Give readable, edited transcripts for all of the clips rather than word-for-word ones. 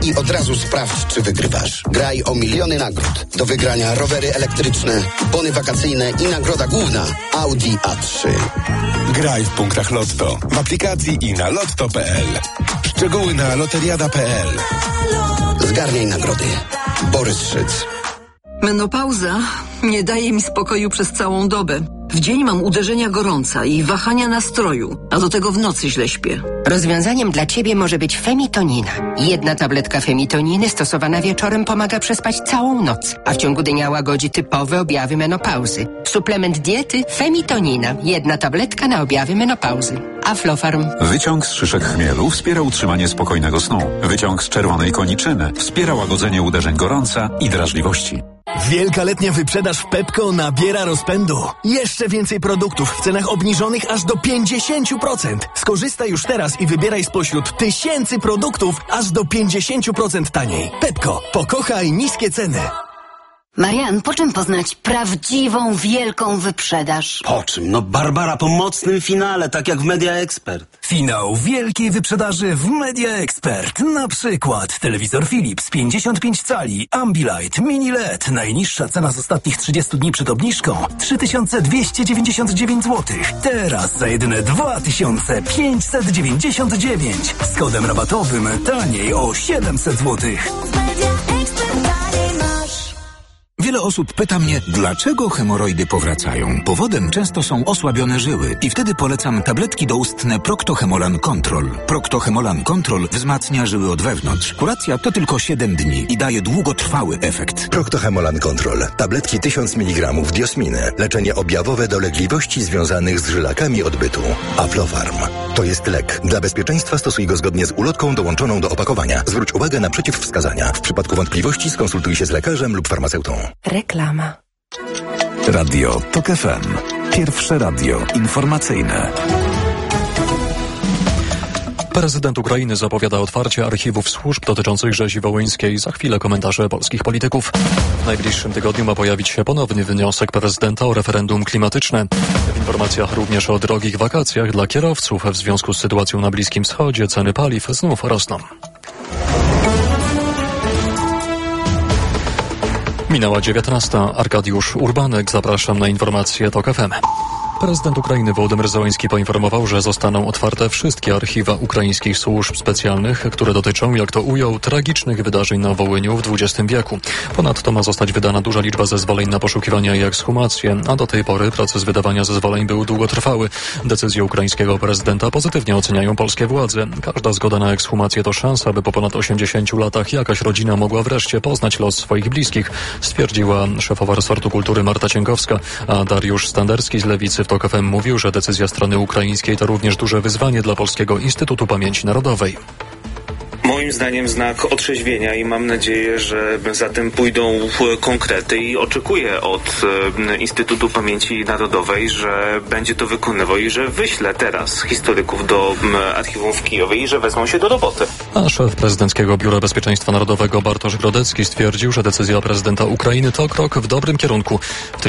i od razu sprawdź, czy wygrywasz. Graj o miliony nagród. Do wygrania rowery elektryczne, bony wakacyjne i nagroda główna Audi A3. Graj w punktach Lotto, w aplikacji i na lotto.pl. Szczegóły na loteriada.pl. Zgarniaj nagrody. Borys Szyc. Menopauza nie daje mi spokoju przez całą dobę. W dzień mam uderzenia gorąca i wahania nastroju, a do tego w nocy źle śpię. Rozwiązaniem dla Ciebie może być Femitonina. 1 tabletka Femitoniny stosowana wieczorem pomaga przespać całą noc, a w ciągu dnia łagodzi typowe objawy menopauzy. Suplement diety Femitonina. 1 tabletka na objawy menopauzy. Aflofarm. Wyciąg z szyszek chmielu wspiera utrzymanie spokojnego snu. Wyciąg z czerwonej koniczyny wspiera łagodzenie uderzeń gorąca i drażliwości. Wielka letnia wyprzedaż w Pepco nabiera rozpędu. Jeszcze więcej produktów w cenach obniżonych aż do 50%. Skorzystaj już teraz i wybieraj spośród tysięcy produktów aż do 50% taniej. Pepco. Pokochaj niskie ceny. Marian, po czym poznać prawdziwą, wielką wyprzedaż? Po czym? No Barbara, po mocnym finale, tak jak w Media Expert. Finał wielkiej wyprzedaży w Media Expert. Na przykład telewizor Philips 55 cali, Ambilight, Mini LED. Najniższa cena z ostatnich 30 dni przed obniżką 3299 zł. Teraz za jedyne 2599. Z kodem rabatowym taniej o 700 zł. Wiele osób pyta mnie, dlaczego hemoroidy powracają. Powodem często są osłabione żyły i wtedy polecam tabletki doustne Procto-Hemolan Control. Procto-Hemolan Control wzmacnia żyły od wewnątrz. Kuracja to tylko 7 dni i daje długotrwały efekt. Procto-Hemolan Control. Tabletki 1000 mg diosminy. Leczenie objawowe dolegliwości związanych z żylakami odbytu. Aflofarm. To jest lek. Dla bezpieczeństwa stosuj go zgodnie z ulotką dołączoną do opakowania. Zwróć uwagę na przeciwwskazania. W przypadku wątpliwości skonsultuj się z lekarzem lub farmaceutą. Reklama. Radio TOK FM. Pierwsze radio informacyjne. Prezydent Ukrainy zapowiada otwarcie archiwów służb dotyczących rzezi wołyńskiej. Za chwilę komentarze polskich polityków. W najbliższym tygodniu ma pojawić się ponowny wniosek prezydenta o referendum klimatyczne. W informacjach również o drogich wakacjach dla kierowców. W związku z sytuacją na Bliskim Wschodzie ceny paliw znów rosną. Minęła 19. Arkadiusz Urbanek. Zapraszam na informacje TOK FM. Prezydent Ukrainy Wołodymyr Zełenski poinformował, że zostaną otwarte wszystkie archiwa ukraińskich służb specjalnych, które dotyczą, jak to ujął, tragicznych wydarzeń na Wołyniu w XX wieku. Ponadto ma zostać wydana duża liczba zezwoleń na poszukiwania i ekshumację, a do tej pory proces wydawania zezwoleń był długotrwały. Decyzję ukraińskiego prezydenta pozytywnie oceniają polskie władze. Każda zgoda na ekshumację to szansa, by po ponad 80 latach jakaś rodzina mogła wreszcie poznać los swoich bliskich, stwierdziła szefowa resortu kultury Marta Cienkowska, a Dariusz Standerski z Lewicy w TOK FM mówił, że decyzja strony ukraińskiej to również duże wyzwanie dla Polskiego Instytutu Pamięci Narodowej. Moim zdaniem znak otrzeźwienia i mam nadzieję, że za tym pójdą konkrety i oczekuję od Instytutu Pamięci Narodowej, że będzie to wykonywał i że wyśle teraz historyków do archiwum w Kijowie i że wezmą się do roboty. A szef prezydenckiego Biura Bezpieczeństwa Narodowego Bartosz Grodecki stwierdził, że decyzja prezydenta Ukrainy to krok w dobrym kierunku. W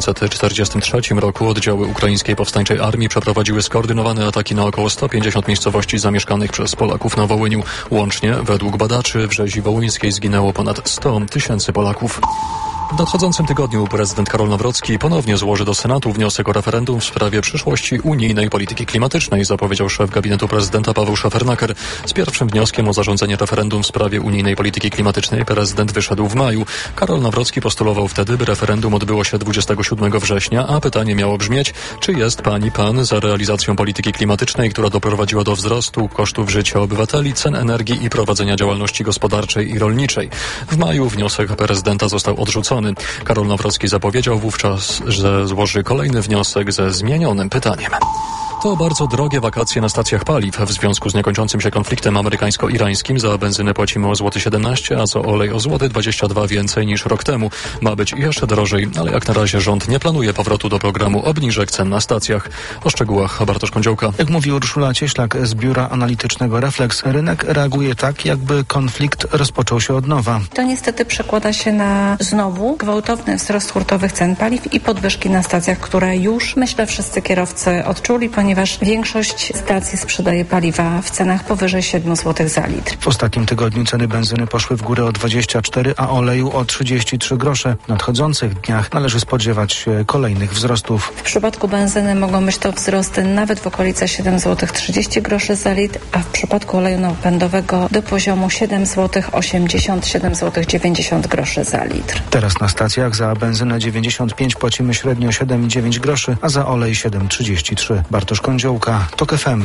1943 roku oddziały ukraińskiej powstańczej armii przeprowadziły skoordynowane ataki na około 150 miejscowości zamieszkanych przez Polaków na Wołyniu. Łącznie, według badaczy, w rzezi wołyńskiej zginęło ponad 100 000 Polaków. W nadchodzącym tygodniu prezydent Karol Nawrocki ponownie złoży do Senatu wniosek o referendum w sprawie przyszłości unijnej polityki klimatycznej, zapowiedział szef gabinetu prezydenta Paweł Szefernaker. Z pierwszym wnioskiem o zarządzenie referendum w sprawie unijnej polityki klimatycznej prezydent wyszedł w maju. Karol Nawrocki postulował wtedy, by referendum odbyło się 27 września, a pytanie miało brzmieć, czy jest pan za realizacją polityki klimatycznej, która doprowadziła do wzrostu kosztów życia obywateli, cen energii i prowadzenia działalności gospodarczej i rolniczej. W maju wniosek prezydenta został odrzucony. Karol Nawrocki zapowiedział wówczas, że złoży kolejny wniosek ze zmienionym pytaniem. To bardzo drogie wakacje na stacjach paliw. W związku z niekończącym się konfliktem amerykańsko-irańskim za benzynę płacimy o złoty 17, a za olej o złoty 22 więcej niż rok temu. Ma być jeszcze drożej, ale jak na razie rząd nie planuje powrotu do programu obniżek cen na stacjach. O szczegółach Bartosz Kądziołka. Jak mówi Urszula Cieślak z biura analitycznego Reflex, rynek reaguje tak, jakby konflikt rozpoczął się od nowa. To niestety przekłada się na znowu gwałtowny wzrost hurtowych cen paliw i podwyżki na stacjach, które już, myślę, wszyscy kierowcy odczuli, ponieważ ponieważ większość stacji sprzedaje paliwa w cenach powyżej 7 zł za litr. W ostatnim tygodniu ceny benzyny poszły w górę o 24, a oleju o 33 grosze. W nadchodzących dniach należy spodziewać się kolejnych wzrostów. W przypadku benzyny mogą być to wzrosty nawet w okolicach 7 zł 30 groszy za litr, a w przypadku oleju napędowego do poziomu 7 zł 80, 7 zł 90 groszy za litr. Teraz na stacjach za benzynę 95 płacimy średnio 7,9 groszy, a za olej 7,33. Bartosz Kądziołka, TOK FM.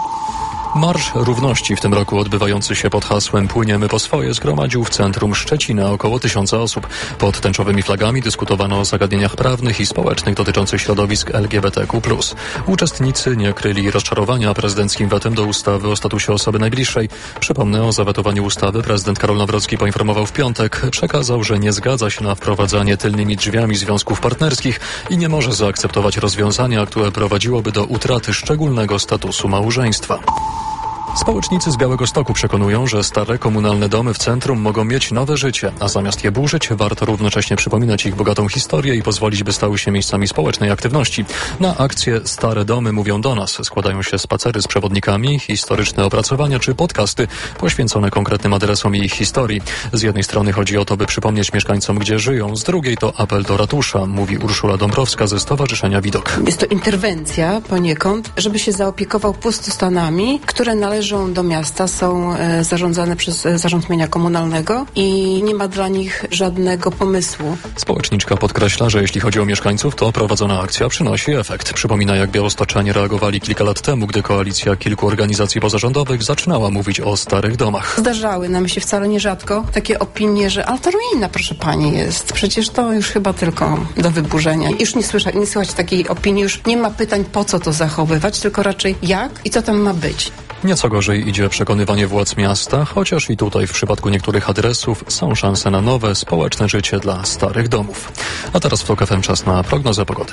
Marsz Równości w tym roku odbywający się pod hasłem Płyniemy po swoje zgromadził w centrum Szczecina około 1000 osób. Pod tęczowymi flagami dyskutowano o zagadnieniach prawnych i społecznych dotyczących środowisk LGBTQ+. Uczestnicy nie kryli rozczarowania prezydenckim wetem do ustawy o statusie osoby najbliższej. Przypomnę, o zawetowaniu ustawy prezydent Karol Nawrocki poinformował w piątek. Przekazał, że nie zgadza się na wprowadzanie tylnymi drzwiami związków partnerskich i nie może zaakceptować rozwiązania, które prowadziłoby do utraty szczególnego statusu małżeństwa. Społecznicy z Białegostoku przekonują, że stare komunalne domy w centrum mogą mieć nowe życie, a zamiast je burzyć, warto równocześnie przypominać ich bogatą historię i pozwolić, by stały się miejscami społecznej aktywności. Na akcję Stare Domy mówią do nas składają się spacery z przewodnikami, historyczne opracowania czy podcasty poświęcone konkretnym adresom i ich historii. Z jednej strony chodzi o to, by przypomnieć mieszkańcom, gdzie żyją, z drugiej to apel do ratusza, mówi Urszula Dąbrowska ze Stowarzyszenia Widok. Jest to interwencja poniekąd, żeby się zaopiekował pustostanami, które należą do miasta, są zarządzane przez Zarząd Mienia Komunalnego i nie ma dla nich żadnego pomysłu. Społeczniczka podkreśla, że jeśli chodzi o mieszkańców, to prowadzona akcja przynosi efekt. Przypomina, jak białostoczanie reagowali kilka lat temu, gdy koalicja kilku organizacji pozarządowych zaczynała mówić o starych domach. Zdarzały nam się wcale nierzadko takie opinie, że ale to ruina, proszę pani, jest. Przecież to już chyba tylko do wyburzenia. Już nie słychać takiej opinii, już nie ma pytań, po co to zachowywać, tylko raczej jak i co tam ma być. Nieco gorzej idzie przekonywanie władz miasta, chociaż i tutaj w przypadku niektórych adresów są szanse na nowe, społeczne życie dla starych domów. A teraz w TOK FM czas na prognozę pogody.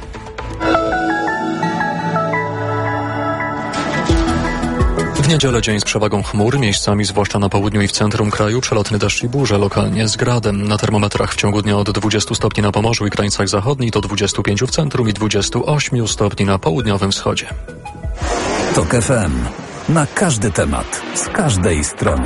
W niedzielę dzień z przewagą chmur, miejscami zwłaszcza na południu i w centrum kraju przelotny deszcz i burze, lokalnie z gradem. Na termometrach w ciągu dnia od 20 stopni na Pomorzu i krańcach zachodnich do 25 w centrum i 28 stopni na południowym wschodzie. TOK FM. Na każdy temat, z każdej strony.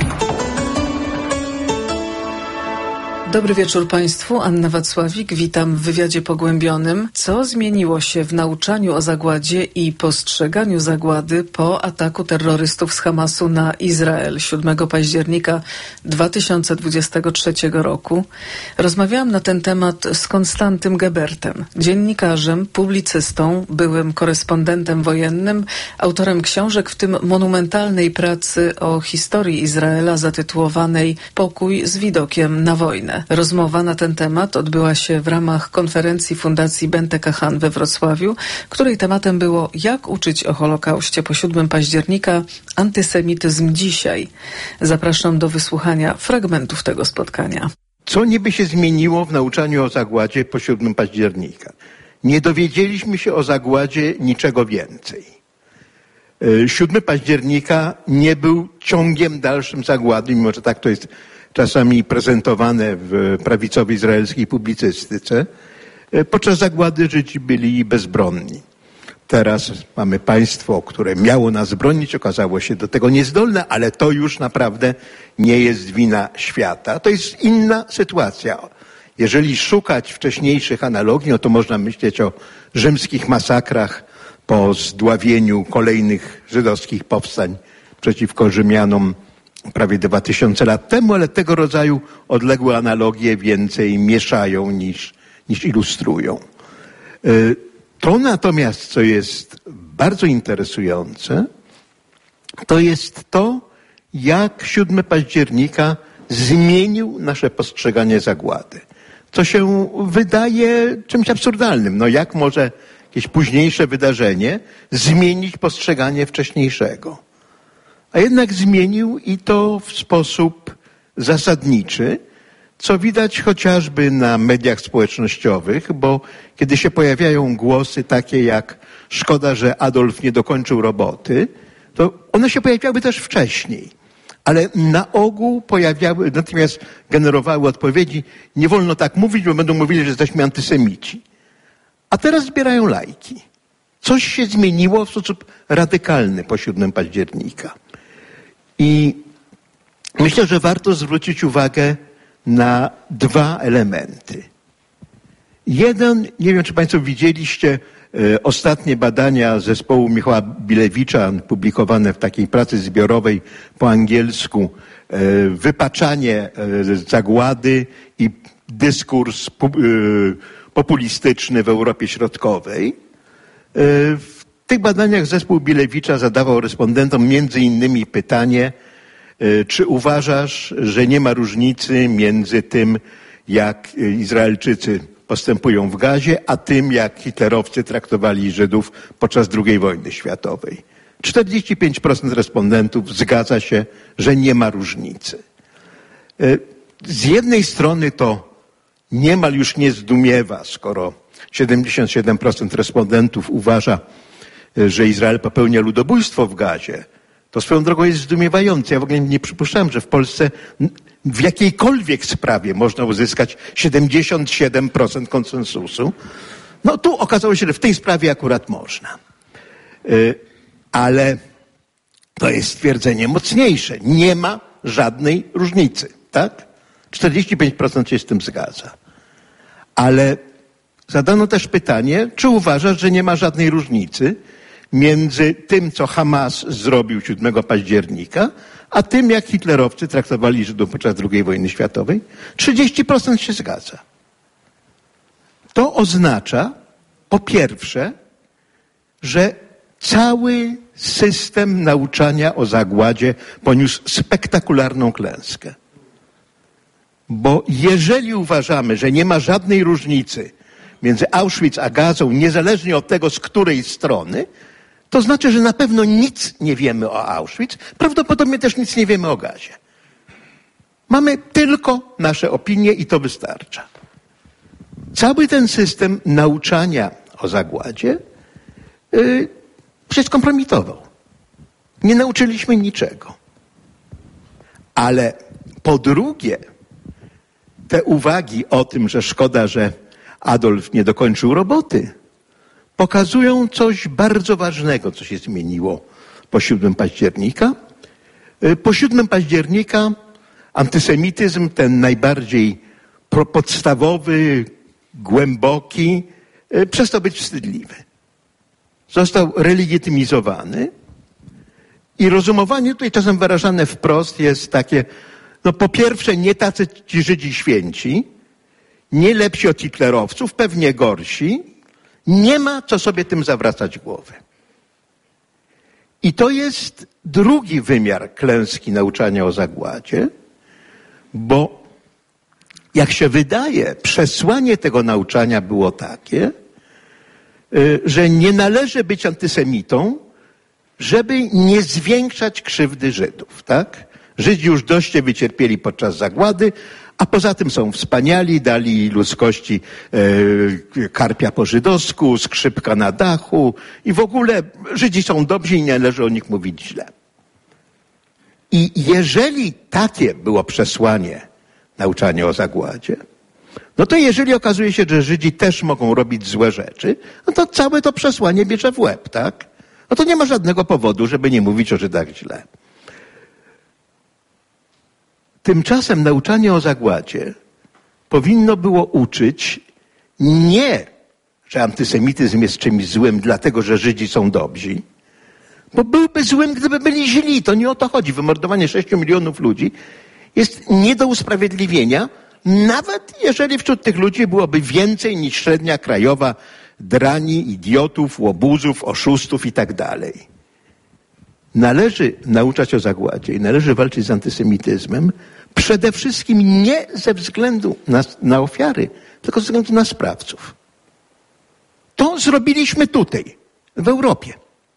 Dobry wieczór Państwu, Anna Wacławik, witam w wywiadzie pogłębionym. Co zmieniło się w nauczaniu o zagładzie i postrzeganiu zagłady po ataku terrorystów z Hamasu na Izrael 7 października 2023 roku? Rozmawiałam na ten temat z Konstantym Gebertem, dziennikarzem, publicystą, byłym korespondentem wojennym, autorem książek, w tym monumentalnej pracy o historii Izraela zatytułowanej Pokój z widokiem na wojnę. Rozmowa na ten temat odbyła się w ramach konferencji Fundacji Bente Kahan we Wrocławiu, której tematem było jak uczyć o Holokauście po 7 października, antysemityzm dzisiaj. Zapraszam do wysłuchania fragmentów tego spotkania. Co niby się zmieniło w nauczaniu o zagładzie po 7 października? Nie dowiedzieliśmy się o zagładzie niczego więcej. 7 października nie był ciągiem dalszym zagłady, mimo że tak to jest czasami prezentowane w prawicowej izraelskiej publicystyce. Podczas zagłady Żydzi byli bezbronni. Teraz mamy państwo, które miało nas bronić, okazało się do tego niezdolne, ale to już naprawdę nie jest wina świata. To jest inna sytuacja. Jeżeli szukać wcześniejszych analogii, no to można myśleć o rzymskich masakrach po zdławieniu kolejnych żydowskich powstań przeciwko Rzymianom prawie 2000 lat temu, ale tego rodzaju odległe analogie więcej mieszają niż ilustrują. To natomiast, co jest bardzo interesujące, to jest to, jak 7 października zmienił nasze postrzeganie zagłady. Co się wydaje czymś absurdalnym. No jak może jakieś późniejsze wydarzenie zmienić postrzeganie wcześniejszego? A jednak zmienił i to w sposób zasadniczy, co widać chociażby na mediach społecznościowych, bo kiedy się pojawiają głosy takie jak szkoda, że Adolf nie dokończył roboty, to one się pojawiały też wcześniej. Ale na ogół natomiast generowały odpowiedzi, nie wolno tak mówić, bo będą mówili, że jesteśmy antysemici. A teraz zbierają lajki. Coś się zmieniło w sposób radykalny po 7 października. I myślę, że warto zwrócić uwagę na 2 elementy. Jeden, nie wiem, czy Państwo widzieliście ostatnie badania zespołu Michała Bilewicza, publikowane w takiej pracy zbiorowej po angielsku, wypaczanie zagłady i dyskurs populistyczny w Europie Środkowej. W tych badaniach zespół Bilewicza zadawał respondentom między innymi pytanie, czy uważasz, że nie ma różnicy między tym, jak Izraelczycy postępują w Gazie, a tym, jak hitlerowcy traktowali Żydów podczas II wojny światowej. 45% respondentów zgadza się, że nie ma różnicy. Z jednej strony to niemal już nie zdumiewa, skoro 77% respondentów uważa, że Izrael popełnia ludobójstwo w Gazie. To swoją drogą jest zdumiewające. Ja w ogóle nie przypuszczałem, że w Polsce w jakiejkolwiek sprawie można uzyskać 77% konsensusu. No tu okazało się, że w tej sprawie akurat można. Ale to jest stwierdzenie mocniejsze. Nie ma żadnej różnicy, tak? 45% się z tym zgadza. Ale zadano też pytanie, czy uważasz, że nie ma żadnej różnicy między tym, co Hamas zrobił 7 października, a tym, jak hitlerowcy traktowali Żydów podczas II wojny światowej? 30% się zgadza. To oznacza, po pierwsze, że cały system nauczania o zagładzie poniósł spektakularną klęskę. Bo jeżeli uważamy, że nie ma żadnej różnicy między Auschwitz a Gazą, niezależnie od tego, z której strony, to znaczy, że na pewno nic nie wiemy o Auschwitz, prawdopodobnie też nic nie wiemy o Gazie. Mamy tylko nasze opinie i to wystarcza. Cały ten system nauczania o zagładzie się skompromitował. Nie nauczyliśmy niczego. Ale po drugie, te uwagi o tym, że szkoda, że Adolf nie dokończył roboty, pokazują coś bardzo ważnego, co się zmieniło po 7 października. Po 7 października antysemityzm, ten najbardziej podstawowy, głęboki, przestał być wstydliwy. Został relegitymizowany i rozumowanie tutaj czasem wyrażane wprost jest takie, no po pierwsze nie tacy ci Żydzi święci, nie lepsi od hitlerowców, pewnie gorsi, nie ma co sobie tym zawracać głowy. I to jest drugi wymiar klęski nauczania o zagładzie, bo jak się wydaje, przesłanie tego nauczania było takie, że nie należy być antysemitą, żeby nie zwiększać krzywdy Żydów, tak? Żydzi już dość wycierpieli podczas zagłady, a poza tym są wspaniali, dali ludzkości karpia po żydowsku, skrzypka na dachu i w ogóle Żydzi są dobrzy i nie należy o nich mówić źle. I jeżeli takie było przesłanie nauczania o zagładzie, no to jeżeli okazuje się, że Żydzi też mogą robić złe rzeczy, no to całe to przesłanie bierze w łeb, tak? No to nie ma żadnego powodu, żeby nie mówić o Żydach źle. Tymczasem nauczanie o zagładzie powinno było uczyć nie, że antysemityzm jest czymś złym, dlatego że Żydzi są dobrzy, bo byłby złym, gdyby byli źli. To nie o to chodzi. Wymordowanie 6 milionów ludzi jest nie do usprawiedliwienia, nawet jeżeli wśród tych ludzi byłoby więcej niż średnia krajowa drani, idiotów, łobuzów, oszustów i tak dalej. Należy nauczać o zagładzie i należy walczyć z antysemityzmem przede wszystkim nie ze względu na ofiary, tylko ze względu na sprawców. To zrobiliśmy tutaj, w Europie.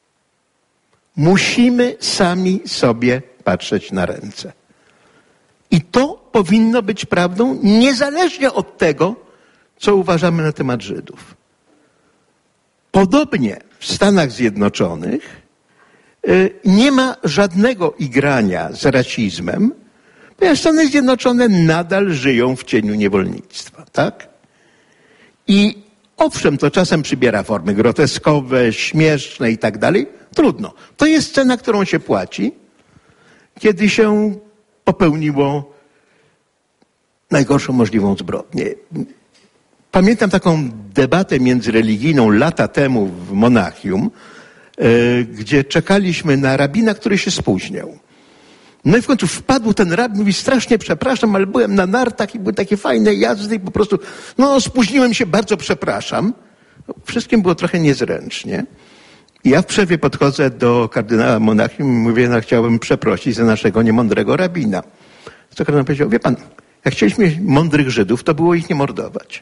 Musimy sami sobie patrzeć na ręce. I to powinno być prawdą niezależnie od tego, co uważamy na temat Żydów. Podobnie w Stanach Zjednoczonych nie ma żadnego igrania z rasizmem, ponieważ Stany Zjednoczone nadal żyją w cieniu niewolnictwa, tak? I Owszem, to czasem przybiera formy groteskowe, śmieszne i tak dalej. Trudno. To jest cena, którą się płaci, kiedy się popełniło najgorszą możliwą zbrodnię. Pamiętam taką debatę międzyreligijną lata temu w Monachium, gdzie czekaliśmy na rabina, który się spóźniał. No i w końcu wpadł ten rabin, mówi, strasznie przepraszam, ale byłem na nartach i były takie fajne jazdy i po prostu, spóźniłem się, bardzo przepraszam. Wszystkim było trochę niezręcznie. I ja w przerwie podchodzę do kardynała Monachium i mówię, chciałbym przeprosić za naszego niemądrego rabina. To kardynał powiedział, wie pan, jak chcieliśmy mieć mądrych Żydów, to było ich nie mordować.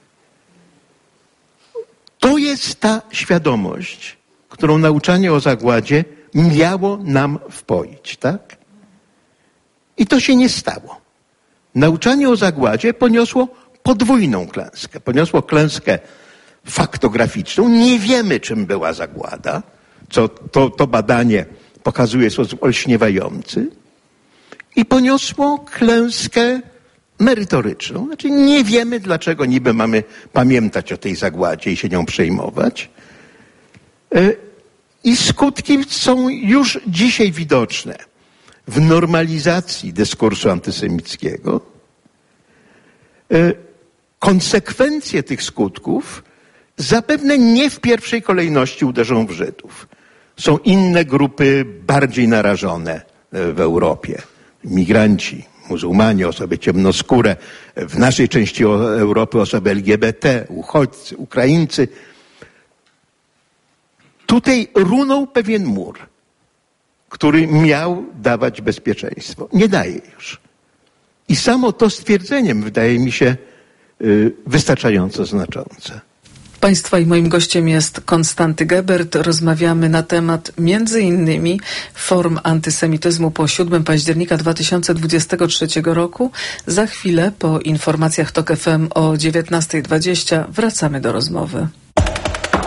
To jest ta świadomość, którą nauczanie o zagładzie miało nam wpoić, tak? I to się nie stało. Nauczanie o zagładzie poniosło podwójną klęskę. Poniosło klęskę faktograficzną. Nie wiemy, czym była zagłada, co to badanie pokazuje w sposób olśniewający. I poniosło klęskę merytoryczną. Znaczy nie wiemy, dlaczego niby mamy pamiętać o tej zagładzie i się nią przejmować. I skutki są już dzisiaj widoczne w normalizacji dyskursu antysemickiego. Konsekwencje tych skutków zapewne nie w pierwszej kolejności uderzą w Żydów. Są inne grupy bardziej narażone w Europie. Migranci, muzułmanie, osoby ciemnoskóre, w naszej części Europy osoby LGBT, uchodźcy, Ukraińcy. Tutaj runął pewien mur, który miał dawać bezpieczeństwo. Nie daje już. I samo to stwierdzeniem wydaje mi się wystarczająco znaczące. Państwa i moim gościem jest Konstanty Gebert. Rozmawiamy na temat między innymi form antysemityzmu po 7 października 2023 roku. Za chwilę po informacjach TOK FM o 19:20 wracamy do rozmowy.